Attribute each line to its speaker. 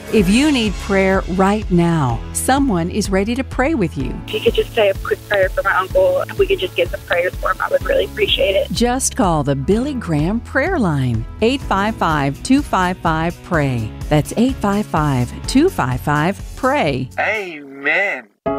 Speaker 1: If you need prayer right now, someone is ready to pray with you.
Speaker 2: If you could just say a quick prayer for my uncle, if we could just get some prayers for him, I would really appreciate it.
Speaker 1: Just call the Billy Graham Prayer Line, 855-255-PRAY. That's 855-255-PRAY.
Speaker 3: Amen.